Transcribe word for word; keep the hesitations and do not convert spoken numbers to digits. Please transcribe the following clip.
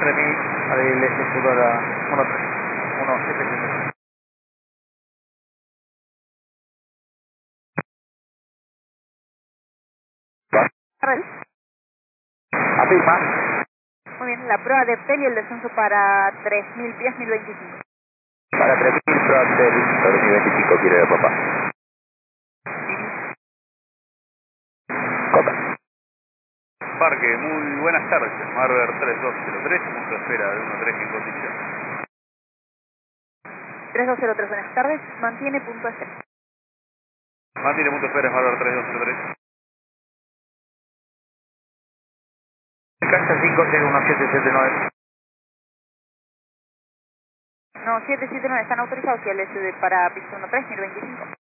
tres mil, al S para uno tres, uno siete siete. Afirma. Muy bien, la prueba de Ptel y el descenso para tres mil pies, mil veinticinco. Para tres mil, prueba del dos mil veinticinco, quiere ver papá. Cota. Parque, muy buenas tardes. Marver tres dos cero tres, punto de espera de uno tres en condición. tres dos cero tres, buenas tardes. Mantiene punto de espera. Mantiene punto de espera, Marver tres dos cero tres. Cancha cinco cero uno siete siete nueve. No, siete siete nueve están autorizados y el S D para piso uno tres, mil veinticinco.